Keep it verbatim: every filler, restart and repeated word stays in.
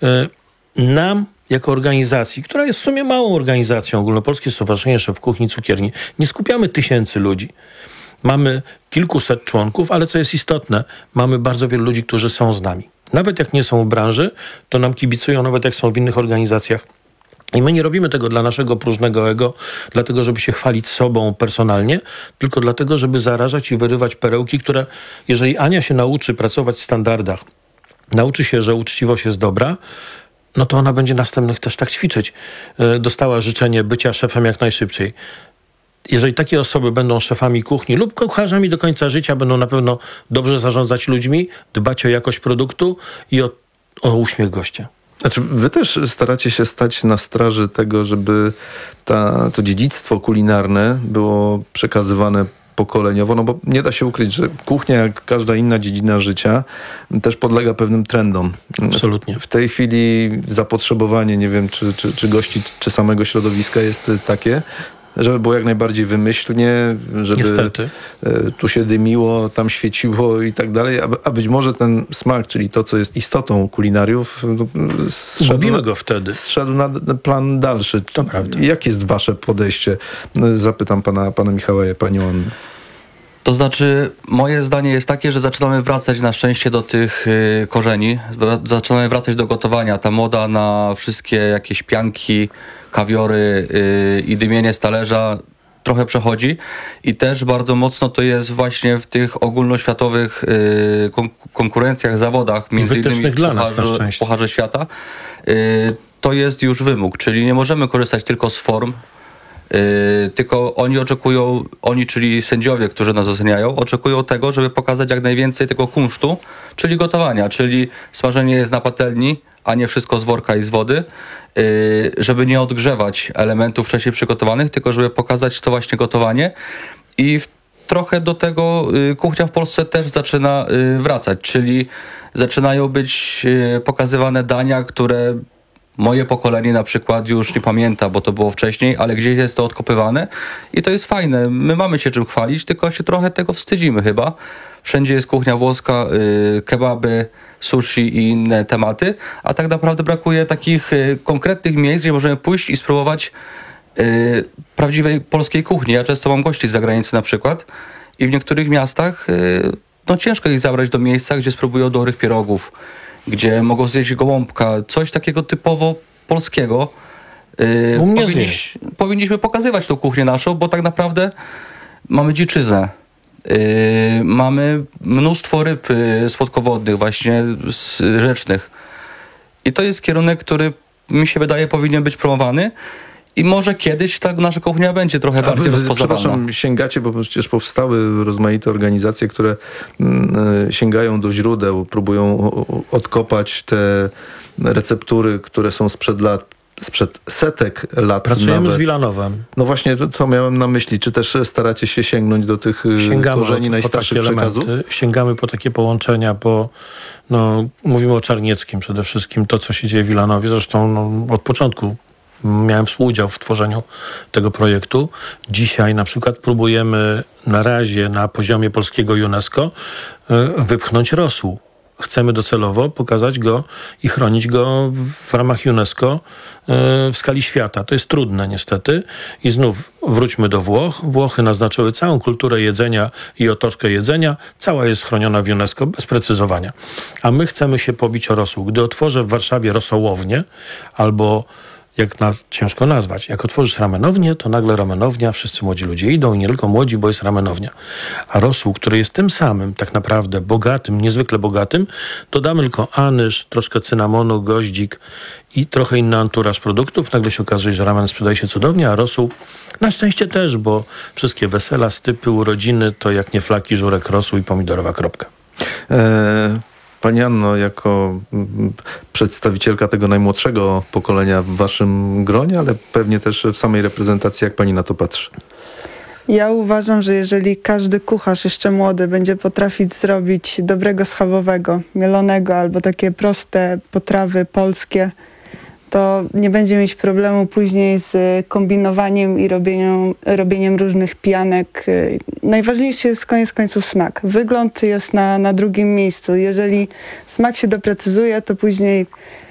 nam jako organizacji, która jest w sumie małą organizacją, Ogólnopolskie Stowarzyszenie Szef Kuchni i Cukierni, nie skupiamy tysięcy ludzi. Mamy kilkuset członków, ale co jest istotne, mamy bardzo wielu ludzi, którzy są z nami. Nawet jak nie są w branży, to nam kibicują, nawet jak są w innych organizacjach. I my nie robimy tego dla naszego próżnego ego, dlatego żeby się chwalić sobą personalnie, tylko dlatego, żeby zarażać i wyrywać perełki, które, jeżeli Ania się nauczy pracować w standardach, nauczy się, że uczciwość jest dobra, no to ona będzie następnych też tak ćwiczyć. Dostała życzenie bycia szefem jak najszybciej. Jeżeli takie osoby będą szefami kuchni lub kucharzami do końca życia, będą na pewno dobrze zarządzać ludźmi, dbać o jakość produktu i o, o uśmiech gościa. Znaczy, wy też staracie się stać na straży tego, żeby ta, to dziedzictwo kulinarne było przekazywane pokoleniowo, no bo nie da się ukryć, że kuchnia, jak każda inna dziedzina życia, też podlega pewnym trendom. Absolutnie. W tej chwili zapotrzebowanie, nie wiem, czy, czy, czy gości, czy samego środowiska jest takie, żeby było jak najbardziej wymyślnie, żeby Niestety. tu się dymiło, tam świeciło i tak dalej, a, a być może ten smak, czyli to, co jest istotą kulinariów, zgubimy go wtedy. Zszedł na plan dalszy. To prawda. Jakie jest wasze podejście? Zapytam pana, pana Michała i panią Annę. To znaczy, moje zdanie jest takie, że zaczynamy wracać na szczęście do tych y, korzeni. Zaczynamy wracać do gotowania. Ta moda na wszystkie jakieś pianki, kawiory y, i dymienie z talerza trochę przechodzi. I też bardzo mocno to jest właśnie w tych ogólnoświatowych y, kon- konkurencjach, zawodach, między innymi dla nas, na szczęście. Pucharze Świata. Y, to jest już wymóg, czyli nie możemy korzystać tylko z form, Yy, tylko oni oczekują, oni, czyli sędziowie, którzy nas oceniają, oczekują tego, żeby pokazać jak najwięcej tego kunsztu, czyli gotowania, czyli smażenie jest na patelni, a nie wszystko z worka i z wody, yy, żeby nie odgrzewać elementów wcześniej przygotowanych, tylko żeby pokazać to właśnie gotowanie. I w, trochę do tego yy, kuchnia w Polsce też zaczyna yy, wracać, czyli zaczynają być yy, pokazywane dania, które moje pokolenie na przykład już nie pamięta, bo to było wcześniej, ale gdzieś jest to odkopywane i to jest fajne. My mamy się czym chwalić, tylko się trochę tego wstydzimy chyba. Wszędzie jest kuchnia włoska, yy, kebaby, sushi i inne tematy, a tak naprawdę brakuje takich yy, konkretnych miejsc, gdzie możemy pójść i spróbować yy, prawdziwej polskiej kuchni. Ja często mam gości z zagranicy na przykład i w niektórych miastach yy, no ciężko ich zabrać do miejsca, gdzie spróbują dobrych pierogów, gdzie mogą zjeść gołąbka, coś takiego typowo polskiego. Yy, U mnie powinniś, powinniśmy pokazywać tą kuchnię naszą, bo tak naprawdę mamy dziczyznę. Yy, mamy mnóstwo ryb yy, słodkowodnych, właśnie z, rzecznych. I to jest kierunek, który mi się wydaje powinien być promowany. I może kiedyś ta nasza kuchnia będzie trochę A bardziej wy, rozpoznawana. Przepraszam, sięgacie, bo przecież powstały rozmaite organizacje, które mm, sięgają do źródeł, próbują odkopać te receptury, które są sprzed lat, sprzed setek lat. Pracujemy nawet. z Wilanowem. No właśnie, to, to miałem na myśli. Czy też staracie się sięgnąć do tych Sięgamy korzeni po najstarszych takie przekazów? elementy, sięgamy po takie połączenia, bo no, mówimy o Czarnieckim przede wszystkim, to co się dzieje w Wilanowie. Zresztą no, od początku miałem współudział w tworzeniu tego projektu. Dzisiaj na przykład próbujemy na razie na poziomie polskiego UNESCO wypchnąć rosół. Chcemy docelowo pokazać go i chronić go w ramach UNESCO w skali świata. To jest trudne niestety. I znów wróćmy do Włoch. Włochy naznaczyły całą kulturę jedzenia i otoczkę jedzenia. Cała jest chroniona w UNESCO bez precyzowania. A my chcemy się pobić o rosół. Gdy otworzę w Warszawie rosołownię albo jak na, ciężko nazwać. Jak otworzysz ramenownię, to nagle ramenownia, wszyscy młodzi ludzie idą i nie tylko młodzi, bo jest ramenownia. A rosół, który jest tym samym tak naprawdę bogatym, niezwykle bogatym, dodamy tylko anyż, troszkę cynamonu, goździk i trochę inny anturaż produktów. Nagle się okazuje, że ramen sprzedaje się cudownie, a rosół na szczęście też, bo wszystkie wesela, stypy, urodziny to jak nie flaki, żurek, rosół i pomidorowa kropka. Eee... Pani Anno, jako przedstawicielka tego najmłodszego pokolenia w waszym gronie, ale pewnie też w samej reprezentacji, jak pani na to patrzy? Ja uważam, że jeżeli każdy kucharz jeszcze młody będzie potrafić zrobić dobrego schabowego, mielonego albo takie proste potrawy polskie, to nie będzie mieć problemu później z kombinowaniem i robieniem, robieniem różnych pianek. Najważniejszy jest koniec końców smak. Wygląd jest na, na drugim miejscu. Jeżeli smak się doprecyzuje, to później